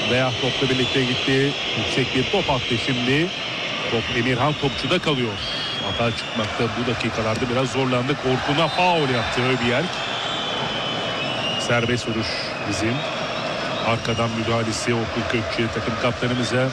Veya topla birlikte gitti. Yüksek bir top attı şimdi. Top Emirhan Topçu'da kalıyor. Hata çıkmakta bu dakikalarda biraz zorlandık. Orkun'a faul yaptı Öbiyerk. Serbest vuruş bizim. Arkadan müdahalesi Orkun Kökçü takım kaptanımıza.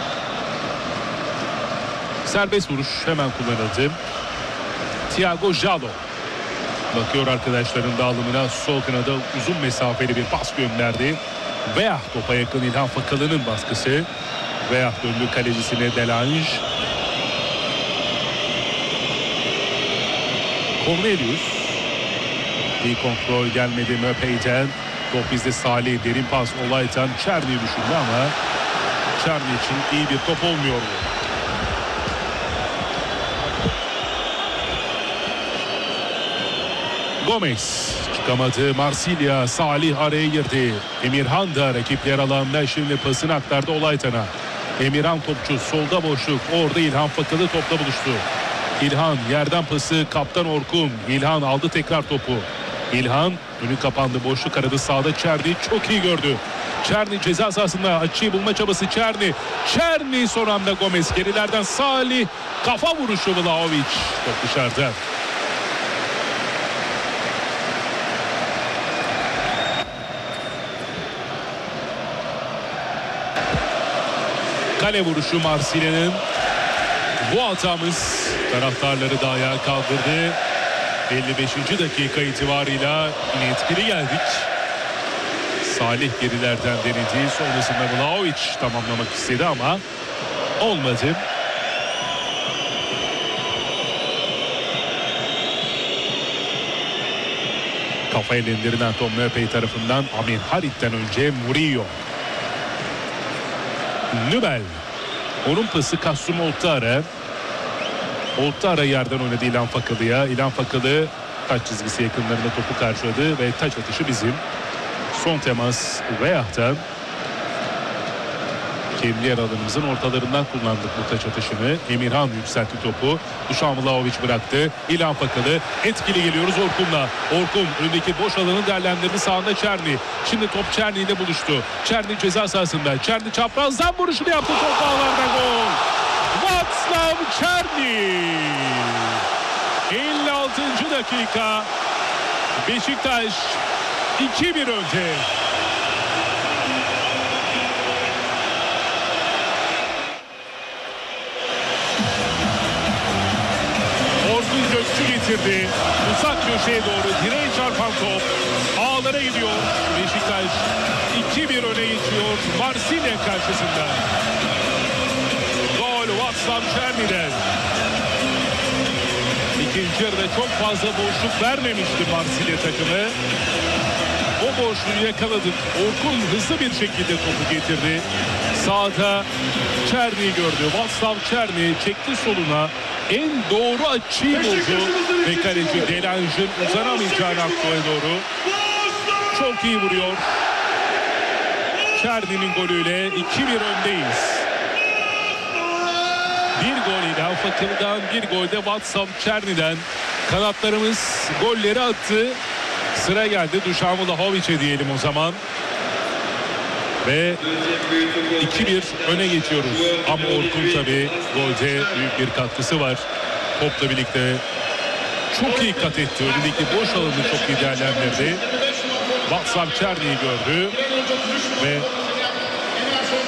Serbest vuruş hemen kullanıldı. Thiago Jalo bakıyor arkadaşların dağılımına. Sol kanada uzun mesafeli bir pas gönderdi. Veya topa yakın İlhan Fakalı'nın baskısı. Veya döndü kalecisine Delange. Cornelius. İyi kontrol gelmedi Möpey'ten. Top bizde Salih, derin pas Olaytan. Çerni'yi düşündü ama Çerni için iyi bir top olmuyor. Gomez çıkamadı. Marsilya, Salih araya girdi. Emirhan da rakipler alanında şimdi pasını aktardı Olaytan'a. Emirhan Topçu solda boşluk. Orada İlhan Fakalı topla buluştu. İlhan yerden pası kaptan Orkun. İlhan aldı tekrar topu. İlhan önü kapandı, boşluk aradı sağda. Çerni çok iyi gördü. Çerni ceza sahasında açıyı bulma çabası Çerni. Çerni son anda Gomez gerilerden Salih kafa vuruşu Vlahovic. Top dışarıda. Kale vuruşu Marsilya'nın. Bu hatamız taraftarları da ayağa kaldırdı. 55. dakika itibarıyla yine etkili geldik. Salih gerilerden denedi. Sonrasında Vlahovic tamamlamak istedi ama olmadı. Kafayla indirilen Tom Möpey tarafından Amin Harit'ten önce Murillo. Nübel. Onun pası Kasım Oltara. Oltara yerden oynadı İlhan Fakalı'ya. İlhan Fakalı taç çizgisi yakınlarında topu karşıladı ve taç atışı bizim. Son temas Veyah'tan. Kendi yer alanımızın ortalarından kullandık bu taç atışını. Emirhan yükseltti topu. Dušan Vlahovic bıraktı. İlhan Fakalı. Etkili geliyoruz Orkun'la. Orkun önündeki boş alanı değerlendirdi. Sağında Çerni. Şimdi top Çerni ile buluştu. Çerni ceza sahasında. Çerni çaprazdan vuruşunu yaptı. Top ağlarda gol. Václav Černý. 56. dakika. Beşiktaş 2-1 önde. Orkun Kökçü getirdi. Uzak köşeye doğru direğe çarpan top ağlara gidiyor. Beşiktaş 2-1 öne geçiyor Marsilya karşısında. Gol Václav Černy'den. İkinci yarıda çok fazla boşluk vermemişti Marsilya takımı. O boşluğu yakaladık. Orkun hızlı bir şekilde topu getirdi. Sağda Černy'yi gördü. Václav Černý çekti soluna. En doğru açıyı buldu. Ve kaleci Delange'ın uzanamayacağını Aksoy'a doğru. Çok iyi vuruyor. Černy'nin golüyle 2-1 öndeyiz. Bir gol İlhan Fakalı'dan, bir gol de Václav Černy'den. Kanatlarımız golleri attı. Sıra geldi Dušan Vlahovic'e diyelim o zaman. Ve 2-1 öne geçiyoruz. Ama Orkun tabii golde büyük bir katkısı var. Topla birlikte çok iyi kat etti. Önündeki boş alanı çok iyi değerlendirdi. Václav Černy'yi gördü ve